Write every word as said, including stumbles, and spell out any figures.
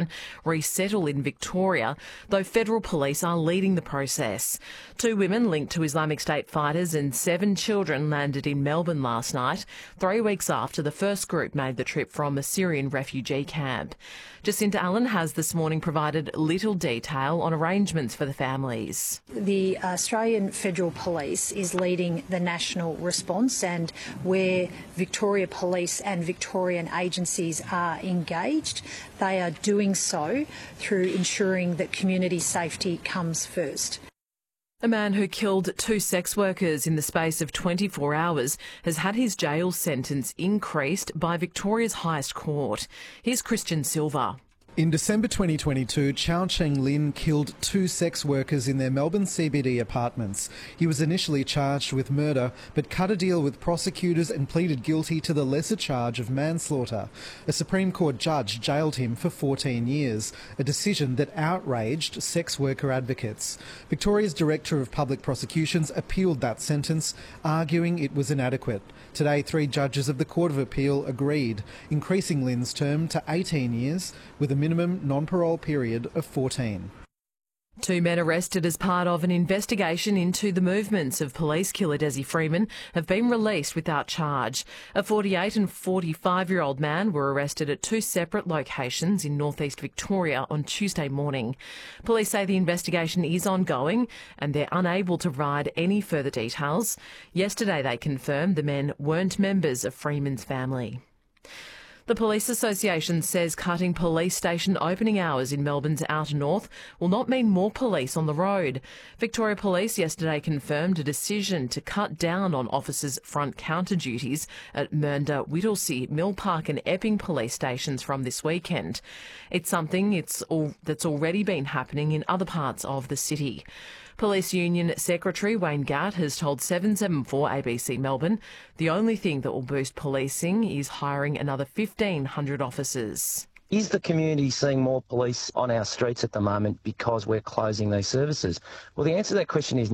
children resettle in Victoria, though federal police are leading the process. Two women linked to Islamic State fighters and seven children landed in Melbourne last night, three weeks after the first group made the trip from a Syrian refugee camp. Jacinta Allen has this morning provided little detail on arrangements for the families. The Australian Federal Police is leading the national response, and where Victoria Police and Victorian agencies are engaged, they are doing so through ensuring that community safety comes first. A man who killed two sex workers in the space of twenty-four hours has had his jail sentence increased by Victoria's highest court. Here's Christian Silva. In December twenty twenty-two, Chow Cheng Lin killed two sex workers in their Melbourne C B D apartments. He was initially charged with murder, but cut a deal with prosecutors and pleaded guilty to the lesser charge of manslaughter. A Supreme Court judge jailed him for fourteen years, a decision that outraged sex worker advocates. Victoria's Director of Public Prosecutions appealed that sentence, arguing it was inadequate. Today, three judges of the Court of Appeal agreed, increasing Lin's term to eighteen years, with a minimum non-parole period of fourteen. Two men arrested as part of an investigation into the movements of police killer Desi Freeman have been released without charge. A forty-eight and forty-five-year-old man were arrested at two separate locations in northeast Victoria on Tuesday morning. Police say the investigation is ongoing and they're unable to provide any further details. Yesterday they confirmed the men weren't members of Freeman's family. The Police Association says cutting police station opening hours in Melbourne's outer north will not mean more police on the road. Victoria Police yesterday confirmed a decision to cut down on officers' front counter duties at Mernda, Whittlesea, Mill Park and Epping police stations from this weekend. It's something it's all, that's already been happening in other parts of the city. Police Union Secretary Wayne Gatt has told seven seven four A B C Melbourne the only thing that will boost policing is hiring another fifteen hundred officers. Is the community seeing more police on our streets at the moment because we're closing these services? Well, the answer to that question is